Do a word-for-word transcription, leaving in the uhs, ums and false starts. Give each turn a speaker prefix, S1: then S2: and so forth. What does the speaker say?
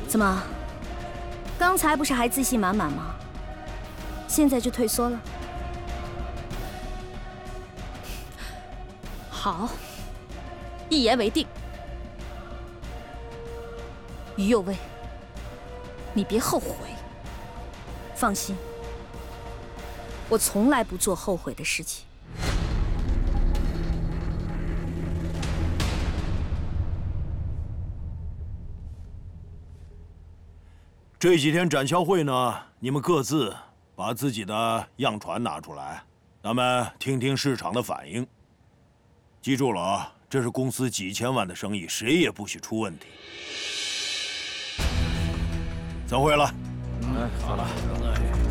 S1: 怎么？刚才不是还自信满满吗？现在就退缩了？
S2: 好，一言为定。于右卫，你别后悔。
S1: 放心，我从来不做后悔的事情。
S3: 这几天展销会呢，你们各自把自己的样船拿出来，咱们听听市场的反应。记住了啊，这是公司几千万的生意，谁也不许出问题。散会了。
S4: 哎，好了。